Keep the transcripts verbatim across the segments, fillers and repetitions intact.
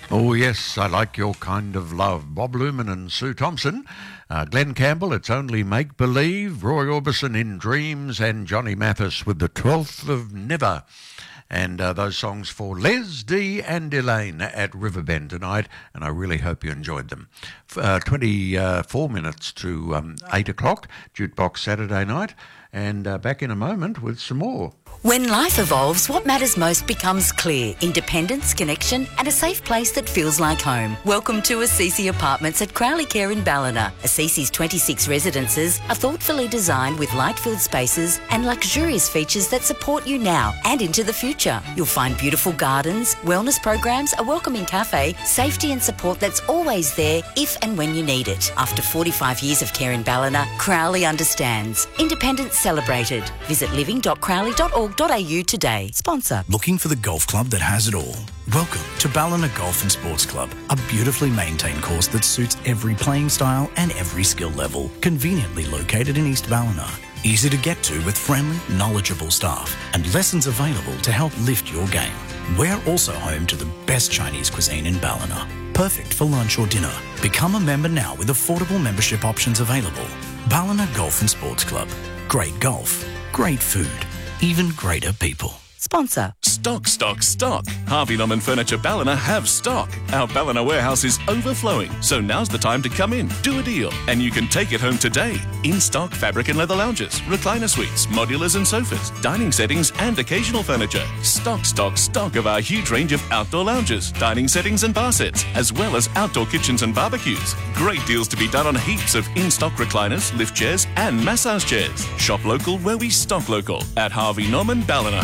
Oh, yes, I like your kind of love. Bob Lumen and Sue Thompson. Uh, Glenn Campbell, It's Only Make Believe. Roy Orbison, In Dreams. And Johnny Mathis with The twelfth of Never. And uh, those songs for Les, Dee and Elaine at Riverbend tonight. And I really hope you enjoyed them. Uh, twenty-four minutes to um, eight o'clock, Jukebox Saturday night. And uh, back in a moment with some more. When life evolves, what matters most becomes clear. Independence, connection and a safe place that feels like home. Welcome to Assisi Apartments at Crowley Care in Ballina. Assisi's twenty-six residences are thoughtfully designed with light-filled spaces and luxurious features that support you now and into the future. You'll find beautiful gardens, wellness programs, a welcoming cafe, safety and support that's always there if and when you need it. After forty-five years of care in Ballina, Crowley understands. Independence celebrated. Visit living dot crowley dot org dot a u today. Sponsor. Looking for the golf club that has it all? Welcome to Ballina Golf and Sports Club, a beautifully maintained course that suits every playing style and every skill level. Conveniently located in East Ballina. Easy to get to with friendly, knowledgeable staff and lessons available to help lift your game. We're also home to the best Chinese cuisine in Ballina. Perfect for lunch or dinner. Become a member now with affordable membership options available. Ballina Golf and Sports Club. Great golf, great food, even greater people. Sponsor. Stock, stock, stock. Harvey Norman Furniture Ballina have stock. Our Ballina warehouse is overflowing, so now's the time to come in, do a deal, and you can take it home today. In stock fabric and leather lounges, recliner suites, modulars and sofas, dining settings and occasional furniture. Stock, stock, stock of our huge range of outdoor lounges, dining settings and bar sets, as well as outdoor kitchens and barbecues. Great deals to be done on heaps of in-stock recliners, lift chairs and massage chairs. Shop local where we stock local at Harvey Norman Ballina.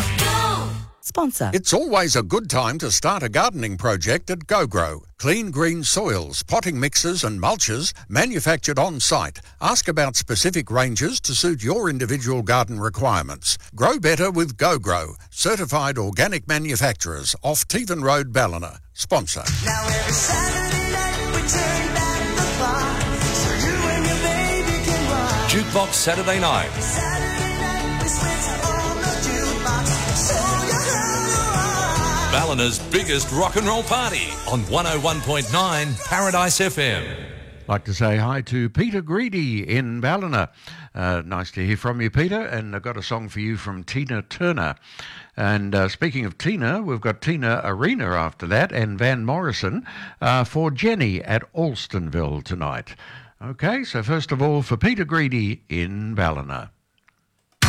Sponsor. It's always a good time to start a gardening project at GoGrow. Clean green soils, potting mixes and mulches manufactured on site. Ask about specific ranges to suit your individual garden requirements. Grow better with GoGrow. Certified organic manufacturers off Tevan Road, Ballina. Sponsor. Now every Saturday night we turn back the clock so you and your baby can rock. Jukebox Saturday night. Saturday night we switch on the jukebox. Show you how to rock. Ballina's biggest rock and roll party on one oh one point nine Paradise F M. Like to say hi to Peter Greedy in Ballina. Uh, nice to hear from you, Peter. And I've got a song for you from Tina Turner. And uh, speaking of Tina, we've got Tina Arena after that and Van Morrison uh, for Jenny at Alstonville tonight. Okay, so first of all, for Peter Greedy in Ballina.